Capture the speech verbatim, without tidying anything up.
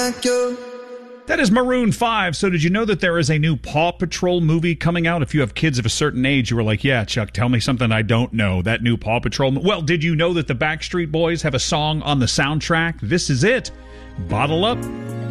like you. That is Maroon five. So did you know that there is a new Paw Patrol movie coming out? If you have kids of a certain age, you were like, yeah, Chuck, tell me something I don't know. That new Paw Patrol. Well, did you know that the Backstreet Boys have a song on the soundtrack? This is it. Bottle Up.